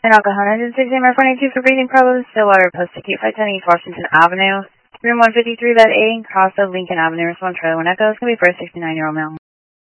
And Oklahoma 160, my 22 for breathing problems, Stillwater, post acute 510 East Washington Avenue, room 153, bed A, cross of Lincoln Avenue, response trailer 1 Echo. It's going to be for a 69-year-old male.